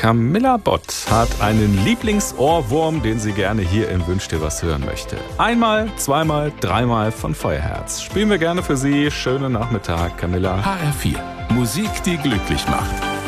Camilla Bott hat einen Lieblingsohrwurm, den sie gerne hier in Wünsch dir was hören möchte. Einmal, zweimal, dreimal von Feuerherz. Spielen wir gerne für Sie. Schönen Nachmittag, Camilla. HR4. Musik, die glücklich macht.